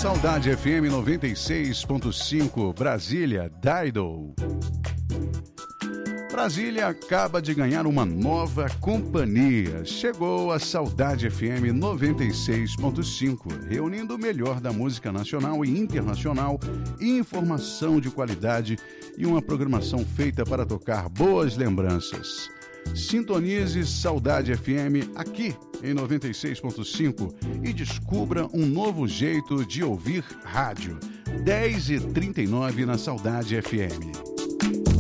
Saudade FM 96.5, Brasília, Dido. Brasília acaba de ganhar uma nova companhia. Chegou a Saudade FM 96.5, reunindo o melhor da música nacional e internacional, informação de qualidade e uma programação feita para tocar boas lembranças. Sintonize Saudade FM aqui em 96.5 e descubra um novo jeito de ouvir rádio. 10h39 na Saudade FM.